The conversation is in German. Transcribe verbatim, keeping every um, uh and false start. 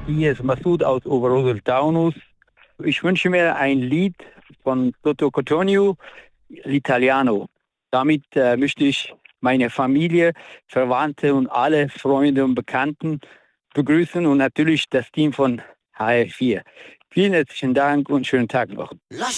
Hier ist Massoud aus Oberhausen-Taunus. Ich wünsche mir ein Lied von Toto Cutugno, L'Italiano. Damit äh, möchte ich meine Familie, Verwandte und alle Freunde und Bekannten begrüßen und natürlich das Team von H R vier. Vielen herzlichen Dank und schönen Tag noch.